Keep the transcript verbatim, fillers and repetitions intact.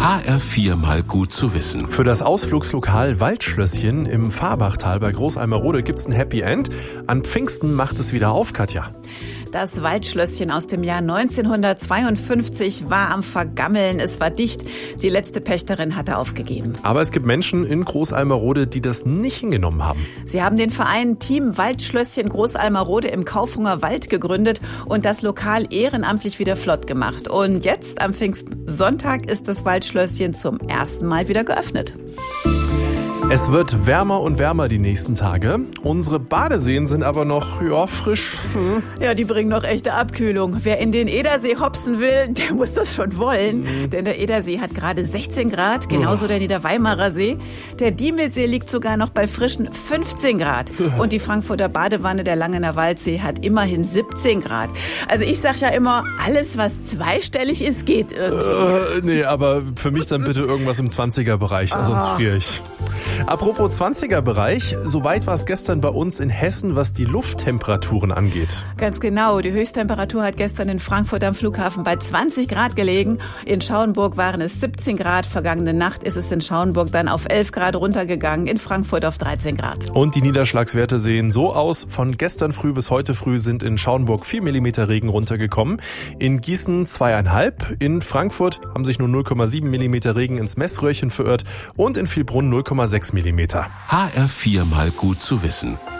H R vier mal gut zu wissen. Für das Ausflugslokal Waldschlösschen im Fahrbachtal bei Großalmerode gibt's ein Happy End. An Pfingsten macht es wieder auf, Katja. Das Waldschlösschen aus dem Jahr neunzehnhundertzweiundfünfzig war am Vergammeln. Es war dicht. Die letzte Pächterin hatte aufgegeben. Aber es gibt Menschen in Großalmerode, die das nicht hingenommen haben. Sie haben den Verein Team Waldschlösschen Großalmerode im Kaufhunger Wald gegründet und das Lokal ehrenamtlich wieder flott gemacht. Und jetzt am Pfingstsonntag ist das Waldschlösschen zum ersten Mal wieder geöffnet. Es wird wärmer und wärmer die nächsten Tage. Unsere Badeseen sind aber noch ja, frisch. Hm. Ja, die bringen noch echte Abkühlung. Wer in den Edersee hopsen will, der muss das schon wollen. Mhm. Denn der Edersee hat gerade sechzehn Grad, genauso der Niederweimarer See. Der Diemelsee liegt sogar noch bei frischen fünfzehn Grad. Und die Frankfurter Badewanne, der Langener Waldsee, hat immerhin siebzehn Grad. Also ich sag ja immer, alles was zweistellig ist, geht irgendwie. Äh, nee, aber für mich dann bitte irgendwas im zwanziger-Bereich, oh. Sonst friere ich. Apropos zwanziger-Bereich, soweit war es gestern bei uns in Hessen, was die Lufttemperaturen angeht. Ganz genau, die Höchsttemperatur hat gestern in Frankfurt am Flughafen bei zwanzig Grad gelegen. In Schauenburg waren es siebzehn Grad, vergangene Nacht ist es in Schauenburg dann auf elf Grad runtergegangen, in Frankfurt auf dreizehn Grad. Und die Niederschlagswerte sehen so aus, von gestern früh bis heute früh sind in Schauenburg vier Millimeter Regen runtergekommen, in Gießen zweieinhalb, in Frankfurt haben sich nur null Komma sieben Millimeter Regen ins Messröhrchen verirrt und in Vielbrunn null Komma sechs Millimeter. H R vier mal gut zu wissen.